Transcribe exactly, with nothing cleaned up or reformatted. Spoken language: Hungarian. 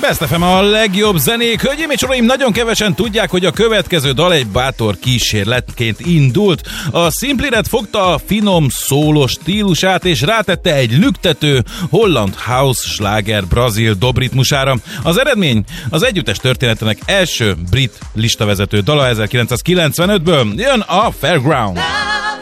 Best ef em a legjobb zenék. Hölgyeim és uraim, nagyon kevesen tudják, hogy a következő dal egy bátor kísérletként indult. A Simply Red fogta a finom szólós stílusát és rátette egy lüktető holland house sláger brazil dobritmusára. Az eredmény az együttes történetének első brit listavezető dala ezerkilencszázkilencvenötből. Jön a Fairground.